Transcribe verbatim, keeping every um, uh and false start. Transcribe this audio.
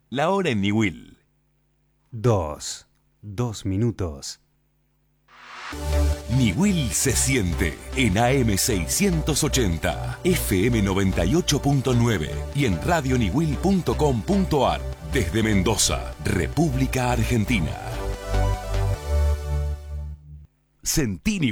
La hora en Niwil. Dos. Dos minutos. Niwil se siente en A M seiscientos ochenta, F M noventa y ocho punto nueve y en radio niwil punto com punto ar desde Mendoza, República Argentina. Sentí Niwil.